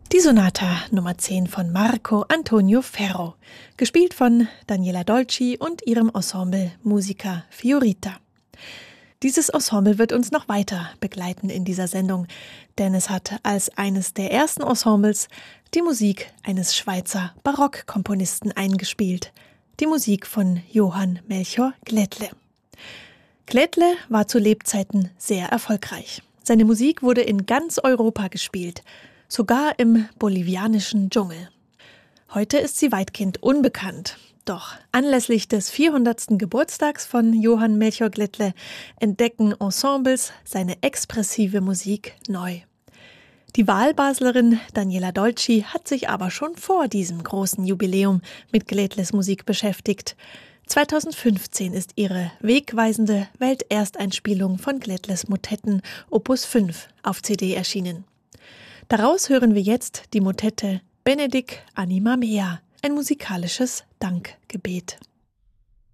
Die Sonata Nummer 10 von Marco Antonio Ferro, gespielt von Daniela Dolci und ihrem Ensemble Musica Fiorita. Dieses Ensemble wird uns noch weiter begleiten in dieser Sendung, denn es hat als eines der ersten Ensembles die Musik eines Schweizer Barockkomponisten eingespielt, die Musik von Johann Melchior Glättle. Glättle war zu Lebzeiten sehr erfolgreich. Seine Musik wurde in ganz Europa gespielt, sogar im bolivianischen Dschungel. Heute ist sie weitgehend unbekannt. Doch anlässlich des 400. Geburtstags von Johann Melchior Glättle entdecken Ensembles seine expressive Musik neu. Die Wahlbaslerin Daniela Dolci hat sich aber schon vor diesem großen Jubiläum mit Glättles Musik beschäftigt. 2015 ist ihre wegweisende Weltersteinspielung von Glättles Motetten Opus 5 auf CD erschienen. Daraus hören wir jetzt die Motette Benedic Anima Mea, ein musikalisches Dankgebet.